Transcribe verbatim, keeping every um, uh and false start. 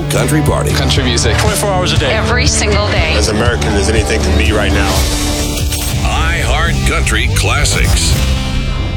country party. Country music. twenty-four hours a day. Every single day. As American as anything can be right now. iHeart Country Classics.